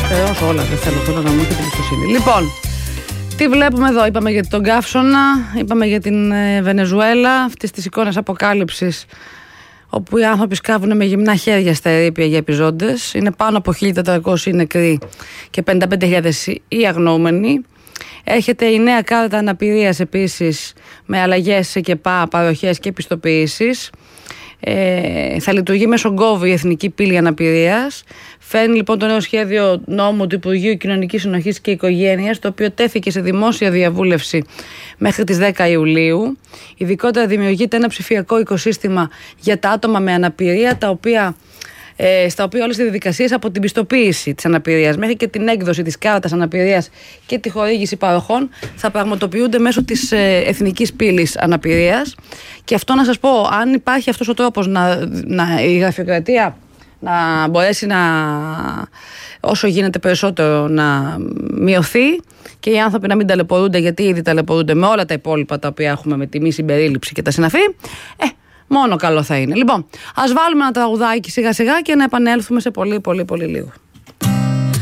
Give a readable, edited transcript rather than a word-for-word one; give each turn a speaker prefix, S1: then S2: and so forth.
S1: Όσο όλα, δεν θέλω να μου έχετε εμπιστοσύνη. Λοιπόν, τι βλέπουμε εδώ? Είπαμε για τον Καύσωνα, είπαμε για την Βενεζουέλα, αυτές τις εικόνες αποκάλυψης, όπου οι άνθρωποι σκάβουν με γυμνά χέρια στα ερείπια για επιζώντες. Είναι πάνω από 1.400 νεκροί και 55.000 οι αγνοούμενοι. Έρχεται η νέα κάρτα αναπηρίας επίσης, με αλλαγές σε ΚΕΠΑ, παροχές και επιστοποιήσεις. Θα λειτουργεί μέσω Gov η Εθνική Πύλη Αναπηρίας. Φέρνει λοιπόν το νέο σχέδιο νόμου του Υπουργείου Κοινωνικής Συνοχής και Οικογένειας, το οποίο τέθηκε σε δημόσια διαβούλευση μέχρι τις 10 Ιουλίου. Ειδικότερα δημιουργείται ένα ψηφιακό οικοσύστημα για τα άτομα με αναπηρία, στα οποία όλες οι διαδικασίες από την πιστοποίηση της αναπηρίας μέχρι και την έκδοση της κάρτας αναπηρίας και τη χορήγηση παροχών θα πραγματοποιούνται μέσω της Εθνικής Πύλης Αναπηρίας. Και αυτό να σας πω, αν υπάρχει αυτός ο τρόπος η γραφειοκρατία να μπορέσει όσο γίνεται περισσότερο να μειωθεί και οι άνθρωποι να μην ταλαιπωρούνται, γιατί ήδη ταλαιπωρούνται με όλα τα υπόλοιπα τα οποία έχουμε, με τη μη συμπερίληψη και τα συναφή, μόνο καλό θα είναι. Λοιπόν, ας βάλουμε ένα τραγουδάκι σιγά σιγά και να επανέλθουμε σε πολύ λίγο.